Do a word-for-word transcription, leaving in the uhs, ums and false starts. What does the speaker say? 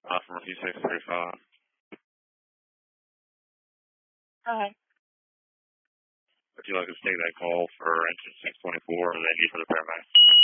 Uh, from Review six thirty-five. Hi. Would you like us to take that call for engine six twenty-four or the need for the paramedic?